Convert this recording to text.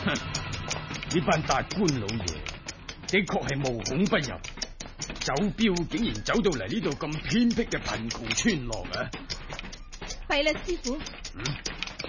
呢班達官老爺的確係無孔不入，走鏢竟然走到嚟呢度咁偏僻嘅貧窮村落啊！ 弊啦，師傅，